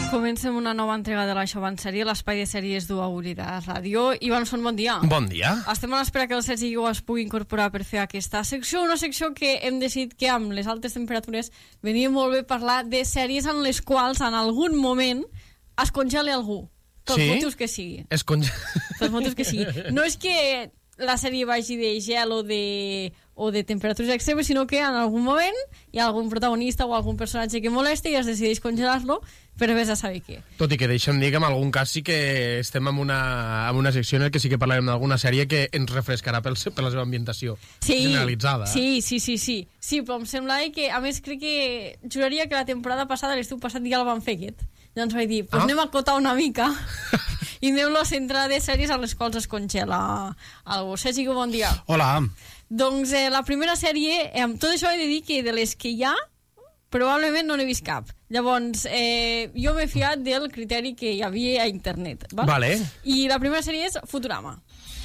Comencem una nova entrega de la Xavanseria, l'espai de sèries d'Uri de Ràdio. Ivanson, bon dia. Bon dia. Estem a l'espera que el Sergi Guiu es pugui incorporar per fer aquesta secció, una secció que hem decidit que amb les altes temperatures venia molt bé parlar de sèries en les quals en algun moment es congela algú. Pels motius que sigui. Pels motius que sigui. No és que la sèrie vagi de gel o de temperatures extremes, sinó que en algun moment hi ha algun protagonista o algun personatge que molesta i es decideix congelar-lo per vés a saber què. Tot i que deixa'm dir que en algun cas sí que estem en una secció en què sí que parlarem d'alguna sèrie que ens refrescarà per la seva ambientació generalitzada. Sí, però em sembla que, a més, crec que juraria que la temporada passada, l'estiu passat, ja el van fer aquest. Llavors vaig dir, anem a acotar una mica i anem-lo a centrar de sèries a les quals es congela algú. Sergi, bon dia. Hola. Doncs la primera sèrie, amb tot això he de dir que de les que hi ha, probablement no n'he vist cap. Llavors, jo m'he fiat del criteri que hi havia a internet. Vale. I la primera sèrie és Futurama.